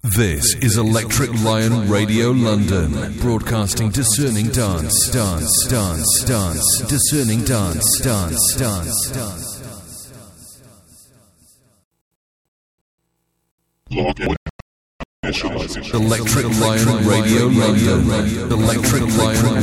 This is Electric Lion Radio London, broadcasting discerning dance, discerning dance. Electric Lion Radio London, Electric Lion